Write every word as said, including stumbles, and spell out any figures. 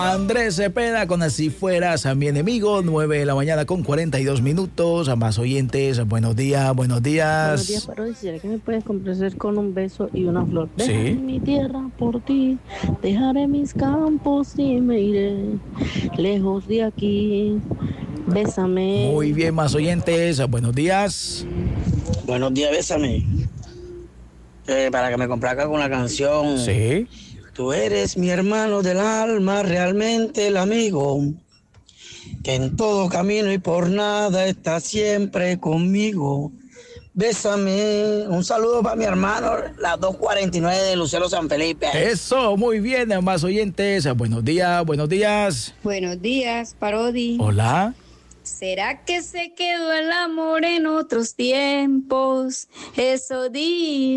Andrés Cepeda con Así Fueras a mi enemigo. Nueve de la mañana con cuarenta y dos minutos. A más oyentes, buenos días, buenos días. Buenos días, Parodi. ¿Será que me puedes complacer con un beso y una flor? Sí. Dejaré mi tierra por ti, dejaré mis campos y me iré lejos de aquí. Bésame. Muy bien, más oyentes, buenos días. Buenos días, bésame. Eh, para que me complazca con la canción. Sí. Tú eres mi hermano del alma, realmente el amigo, que en todo camino y por nada está siempre conmigo. Bésame. Un saludo para mi hermano, las dos cuarenta y nueve de Lucero San Felipe. Eso, muy bien, más oyentes, buenos días, buenos días. Buenos días, Parodi. Hola. ¿Será que se quedó el amor en otros tiempos? Eso di.